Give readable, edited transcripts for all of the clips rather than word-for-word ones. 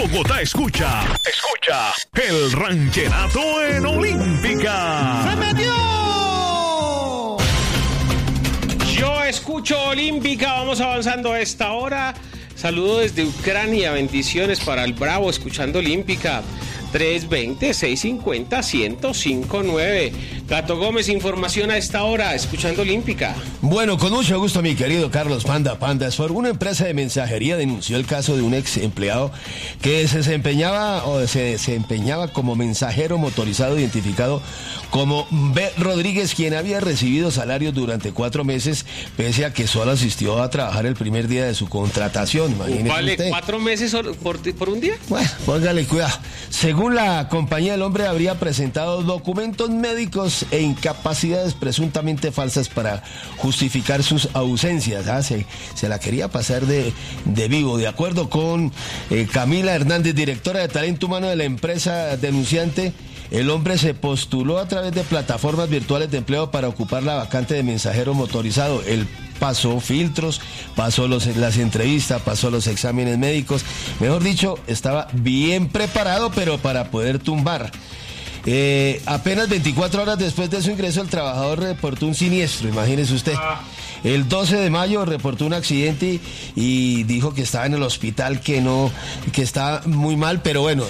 Bogotá escucha el rancherato en Olímpica. ¡Se metió! Yo escucho Olímpica, vamos avanzando a esta hora. Saludo desde Ucrania, bendiciones para el Bravo, escuchando Olímpica. 320-650-1059. Gato Gómez, información a esta hora, escuchando Olímpica. Bueno, con mucho gusto, mi querido Carlos Panda Pandasfor. Una empresa de mensajería denunció el caso de un ex empleado que se desempeñaba como mensajero motorizado identificado como B. Rodríguez, quien había recibido salarios durante 4 meses, pese a que solo asistió a trabajar el primer día de su contratación. Imagínese ¿Vale usted. 4 meses por un día? Bueno, póngale cuidado. Según la compañía, el hombre habría presentado documentos médicos e incapacidades presuntamente falsas para justificar sus ausencias. Se la quería pasar de vivo. De acuerdo con Camila Hernández, directora de talento humano de la empresa denunciante, el hombre se postuló a través de plataformas virtuales de empleo para ocupar la vacante de mensajero motorizado. Él pasó filtros, pasó las entrevistas, pasó los exámenes médicos. Mejor dicho, estaba bien preparado, pero para poder tumbar. Apenas 24 horas después de su ingreso, el trabajador reportó un siniestro, imagínese usted. El 12 de mayo reportó un accidente y dijo que estaba en el hospital, que estaba muy mal, pero bueno,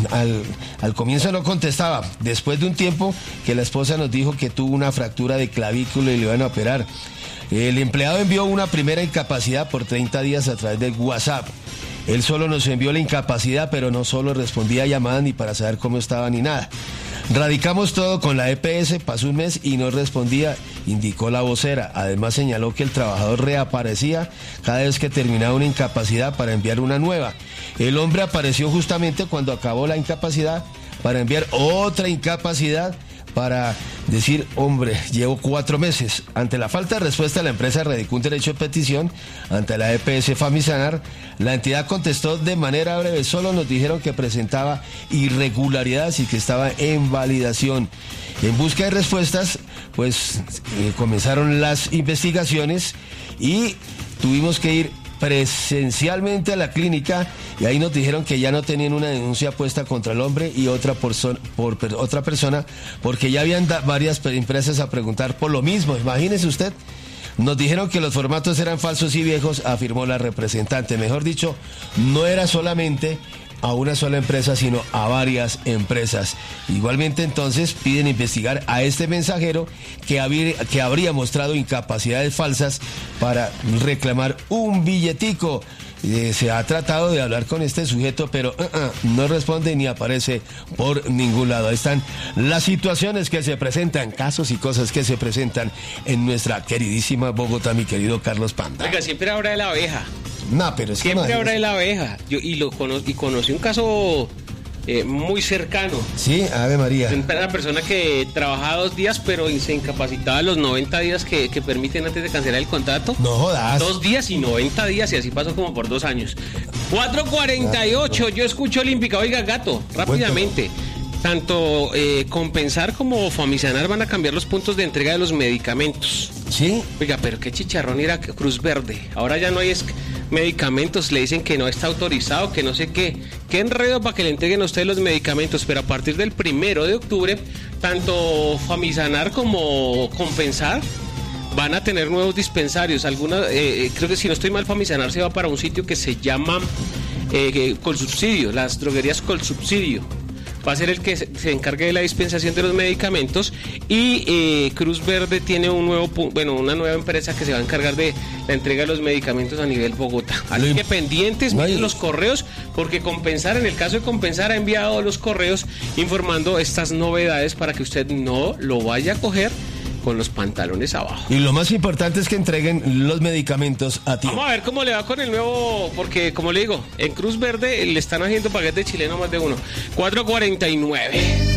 al comienzo no contestaba. Después de un tiempo que la esposa nos dijo que tuvo una fractura de clavícula y le iban a operar. El empleado envió una primera incapacidad por 30 días a través de WhatsApp. Él solo nos envió la incapacidad, pero no solo respondía a llamadas ni para saber cómo estaba ni nada. Radicamos todo con la EPS, pasó un mes y no respondía, indicó la vocera. Además señaló que el trabajador reaparecía cada vez que terminaba una incapacidad para enviar una nueva. El hombre apareció justamente cuando acabó la incapacidad para enviar otra incapacidad, para decir, hombre, llevo 4 meses. Ante la falta de respuesta, la empresa radicó un derecho de petición ante la EPS Famisanar. La entidad contestó de manera breve, solo nos dijeron que presentaba irregularidades y que estaba en validación. En busca de respuestas, pues comenzaron las investigaciones y tuvimos que ir presencialmente a la clínica y ahí nos dijeron que ya no tenían una denuncia puesta contra el hombre y otra por otra persona, porque ya habían varias empresas a preguntar por lo mismo. Imagínese usted. Nos dijeron que los formatos eran falsos y viejos, afirmó la representante. Mejor dicho, no era solamente a una sola empresa, sino a varias empresas. Igualmente, entonces, piden investigar a este mensajero que habría mostrado incapacidades falsas para reclamar un billetico. Se ha tratado de hablar con este sujeto, pero no responde ni aparece por ningún lado. Ahí están las situaciones que se presentan, casos y cosas que se presentan en nuestra queridísima Bogotá, mi querido Carlos Panda. Oiga, siempre habla de la abeja. No, pero es que siempre habla de la abeja. Conocí un caso muy cercano. Sí, Ave María. Una persona que trabajaba 2 días, pero se incapacitaba los 90 días que permiten antes de cancelar el contrato. No jodas. 2 días y 90 días, y así pasó como por 2 años. 4:48, yo escucho Olímpica. Oiga, Gato, rápidamente. Tanto Compensar como Famisanar van a cambiar los puntos de entrega de los medicamentos. ¿Sí? Oiga, pero qué chicharrón era Cruz Verde. Ahora ya no hay medicamentos, le dicen que no está autorizado, que no sé qué. Qué enredo para que le entreguen a ustedes los medicamentos, pero a partir del 1 de octubre, tanto Famisanar como Compensar van a tener nuevos dispensarios. Creo que si no estoy mal, Famisanar se va para un sitio que se llama Colsubsidio, las droguerías Colsubsidio. Va a ser el que se encargue de la dispensación de los medicamentos, y Cruz Verde tiene una nueva empresa que se va a encargar de la entrega de los medicamentos a nivel Bogotá. Así que pendientes, miren los correos, porque Compensar, en el caso de Compensar, ha enviado los correos informando estas novedades para que usted no lo vaya a coger con los pantalones abajo. Y lo más importante es que entreguen los medicamentos a ti. Vamos a ver cómo le va con el nuevo, porque como le digo, en Cruz Verde le están haciendo paquete chileno más de uno. 4:49.